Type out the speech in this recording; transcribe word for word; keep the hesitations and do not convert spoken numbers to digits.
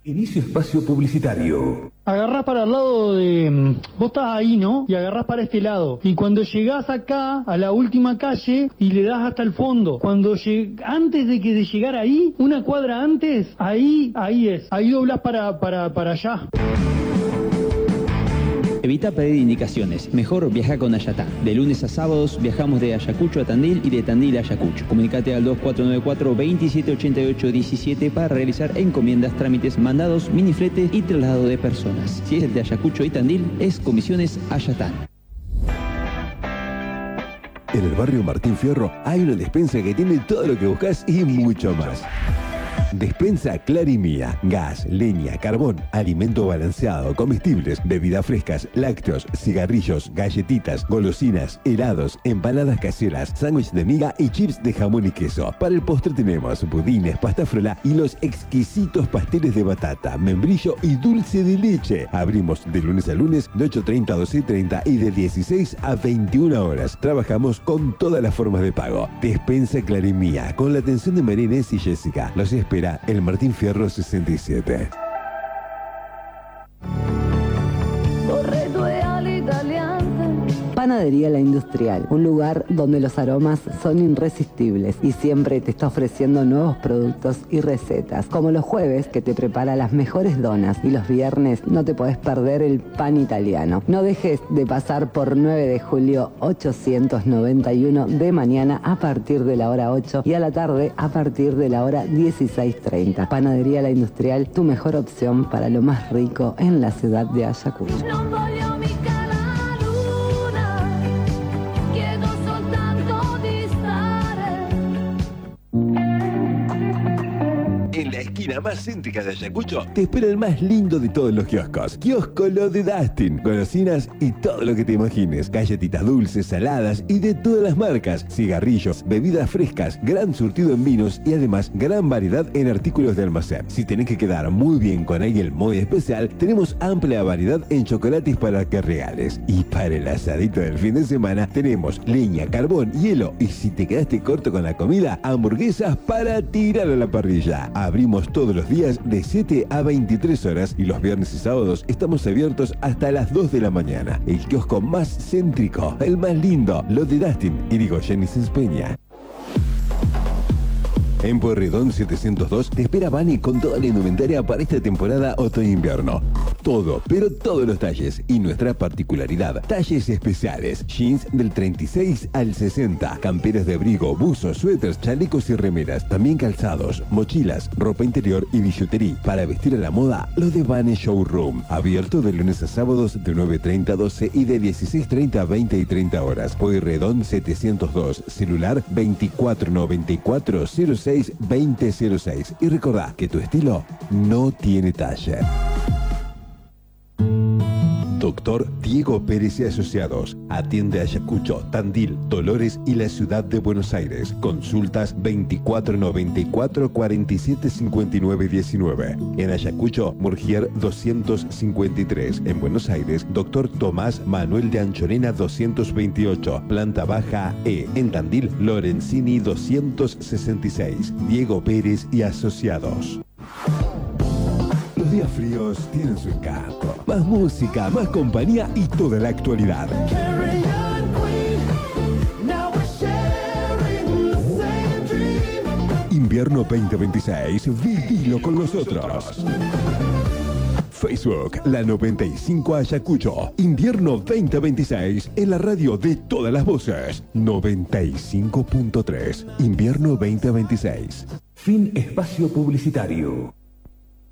Inicio espacio publicitario. Agarrás para el lado de... Vos estás ahí, ¿no? Y agarrás para este lado. Y cuando llegás acá, a la última calle, y le das hasta el fondo. Cuando lleg... Antes de que de llegar ahí, una cuadra antes, ahí, ahí es. Ahí doblás para, para, para allá. Evita pedir indicaciones, mejor viaja con Ayatán. De lunes a sábados viajamos de Ayacucho a Tandil y de Tandil a Ayacucho. Comunicate al dos cuatro nueve cuatro, veintisiete ochenta y ocho diecisiete para realizar encomiendas, trámites, mandados, minifletes y traslado de personas. Si es de Ayacucho y Tandil, es Comisiones Ayatán. En el barrio Martín Fierro hay una despensa que tiene todo lo que buscas y mucho más. Despensa Clarimía, gas, leña, carbón, alimento balanceado, comestibles, bebidas frescas, lácteos, cigarrillos, galletitas, golosinas, helados, empanadas caseras, sándwich de miga y chips de jamón y queso. Para el postre tenemos budines, pasta frola y los exquisitos pasteles de batata, membrillo y dulce de leche. Abrimos de lunes a lunes de ocho treinta a doce treinta y de dieciséis a veintiuna horas. Trabajamos con todas las formas de pago. Despensa Clarimía, con la atención de María Inés y Jessica. Los espera el Martín Fierro sesenta y siete. Panadería La Industrial, un lugar donde los aromas son irresistibles y siempre te está ofreciendo nuevos productos y recetas, como los jueves que te prepara las mejores donas y los viernes no te podés perder el pan italiano. No dejes de pasar por nueve de julio ochocientos noventa y uno de mañana a partir de la hora ocho y a la tarde a partir de la hora dieciséis treinta. Panadería La Industrial, tu mejor opción para lo más rico en la ciudad de Ayacucho. En la esquina más céntrica de Ayacucho te espera el más lindo de todos los kioscos. Kiosco Lo de Dustin. Golosinas y todo lo que te imagines. Galletitas dulces, saladas y de todas las marcas. Cigarrillos, bebidas frescas, gran surtido en vinos y además gran variedad en artículos de almacén. Si tenés que quedar muy bien con alguien muy especial, tenemos amplia variedad en chocolates para que regales. Y para el asadito del fin de semana tenemos leña, carbón, hielo y si te quedaste corto con la comida, hamburguesas para tirar a la parrilla. Abrimos todos los días de siete a veintitrés horas y los viernes y sábados estamos abiertos hasta las dos de la mañana. El kiosco más céntrico, el más lindo, Lo de Dustin, Irigoyen y Peña. En Pueyrredón setecientos dos te espera Bani con toda la indumentaria para esta temporada otoño-invierno. Todo, pero todos los talles y nuestra particularidad. Talles especiales, jeans del treinta y seis al sesenta, camperas de abrigo, buzos, suéteres, chalecos y remeras. También calzados, mochilas, ropa interior y billutería. Para vestir a la moda, lo de Bani Showroom. Abierto de lunes a sábados de nueve treinta a doce y de dieciséis treinta a veinte y treinta horas. Pueyrredón setecientos dos, celular veinticuatro noventa y cuatro cero seis veinte cero seis. Y recordá que tu estilo no tiene talla. Doctor Diego Pérez y Asociados. Atiende a Ayacucho, Tandil, Dolores y la ciudad de Buenos Aires. Consultas veinticuatro noventa y cuatro cuarenta y siete cincuenta y nueve diecinueve. En Ayacucho, Murgier doscientos cincuenta y tres. En Buenos Aires, Doctor Tomás Manuel de Anchorena doscientos veintiocho. Planta baja E. En Tandil, Lorenzini doscientos sesenta y seis. Diego Pérez y Asociados. Los días fríos tienen su encanto. Más música, más compañía y toda la actualidad. Invierno veinte veintiséis, vivilo con nosotros. Facebook, la noventa y cinco Ayacucho. Invierno veinte veintiséis en la radio de todas las voces. noventa y cinco punto tres. Invierno veinte veintiséis. Fin espacio publicitario.